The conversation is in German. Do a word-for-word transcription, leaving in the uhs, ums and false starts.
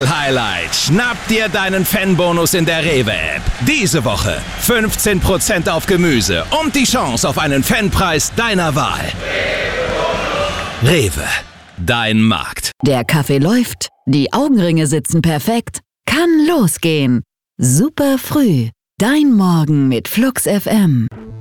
Highlight. Schnapp dir deinen Fanbonus in der Rewe-App. Diese Woche fünfzehn Prozent auf Gemüse und die Chance auf einen Fanpreis deiner Wahl. Rewe, dein Markt. Der Kaffee läuft, die Augenringe sitzen perfekt. Kann losgehen. Super früh. Dein Morgen mit Flux F M.